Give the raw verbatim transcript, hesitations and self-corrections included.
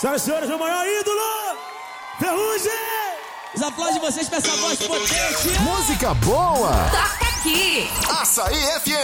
Senhoras e senhores, o maior ídolo, Ferrugem! Os aplausos de vocês pra essa voz potente. Música boa. Toca aqui. Açaí F M.